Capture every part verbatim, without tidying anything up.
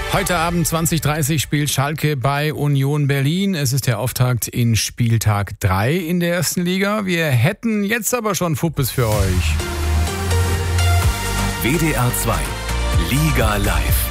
Heute Abend zwanzig Uhr dreißig spielt Schalke bei Union Berlin. Es ist der Auftakt in Spieltag drei in der ersten Liga. Wir hätten jetzt aber schon Fuppes für euch. W D R zwei Liga Live.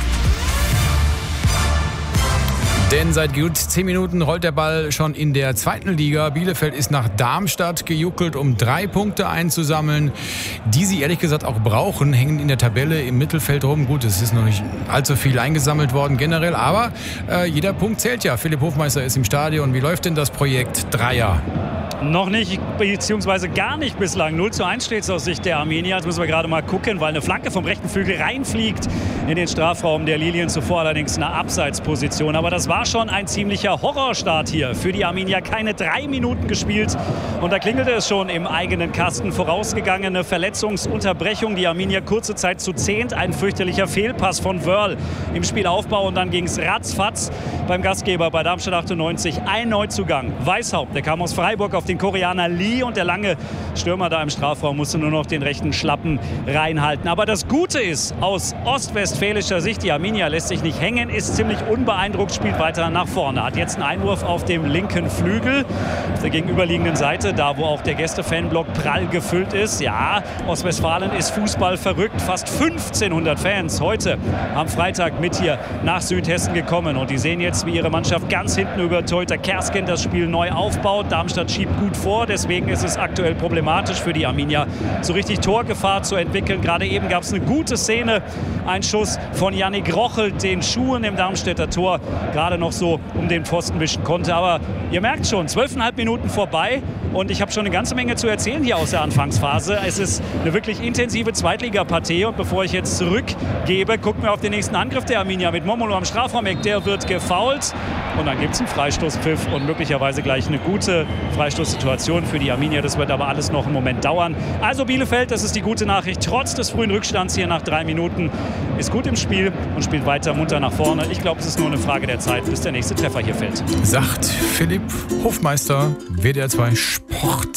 Denn seit gut zehn Minuten rollt der Ball schon in der zweiten Liga. Bielefeld ist nach Darmstadt gejuckelt, um drei Punkte einzusammeln, die sie ehrlich gesagt auch brauchen, hängen in der Tabelle im Mittelfeld rum. Gut, es ist noch nicht allzu viel eingesammelt worden generell, aber äh, jeder Punkt zählt ja. Philipp Hofmeister ist im Stadion. Wie läuft denn das Projekt Dreier? Noch nicht, beziehungsweise gar nicht bislang. null zu eins steht es aus Sicht der Arminia. Jetzt müssen wir gerade mal gucken, weil eine Flanke vom rechten Flügel reinfliegt in den Strafraum der Lilien. Zuvor allerdings eine Abseitsposition. Aber das war schon ein ziemlicher Horrorstart hier für die Arminia. Keine drei Minuten gespielt und da klingelte es schon im eigenen Kasten. Vorausgegangene Verletzungsunterbrechung. Die Arminia kurze Zeit zu zehnt. Ein fürchterlicher Fehlpass von Wörl im Spielaufbau und dann ging es ratzfatz beim Gastgeber bei Darmstadt achtundneunzig. Ein Neuzugang, Weishaupt, der kam aus Freiburg auf den Koreaner Lee und der lange Stürmer da im Strafraum musste nur noch den rechten Schlappen reinhalten. Aber das Gute ist, aus ostwestfälischer Sicht, die Arminia lässt sich nicht hängen, ist ziemlich unbeeindruckt, spielt weiter nach vorne. Hat jetzt einen Einwurf auf dem linken Flügel, auf der gegenüberliegenden Seite, da wo auch der Gäste-Fanblock prall gefüllt ist. Ja, Ostwestfalen ist Fußball verrückt. Fast fünfzehnhundert Fans heute am Freitag mit hier nach Südhessen gekommen. Und die sehen jetzt, wie ihre Mannschaft ganz hinten über Torhüter Kersken das Spiel neu aufbaut. Darmstadt schiebt gut vor, deswegen ist es aktuell problematisch für die Arminia, so richtig Torgefahr zu entwickeln. Gerade eben gab es eine gute Szene, ein Schuss von Yannick Rochel, den Schuhen im Darmstädter Tor gerade noch so um den Pfosten wischen konnte. Aber ihr merkt schon, zwölfeinhalb Minuten vorbei und ich habe schon eine ganze Menge zu erzählen hier aus der Anfangsphase. Es ist eine wirklich intensive Zweitligapartie und bevor ich jetzt zurückgebe, gucken wir auf den nächsten Angriff der Arminia mit Momolo am Strafraumeck. Der wird gefoult und dann gibt es einen Freistoßpfiff und möglicherweise gleich eine gute Freistoßsituation für die Arminia. Das wird aber alles noch einen Moment dauern. Also Bielefeld, das ist die gute Nachricht, trotz des frühen Rückstands hier nach drei Minuten, ist gut im Spiel und spielt weiter munter nach vorne. Ich glaube, es ist nur eine Frage der Zeit, bis der nächste Treffer hier fällt. Sagt Philipp Hofmeister, W D R zwei Sport.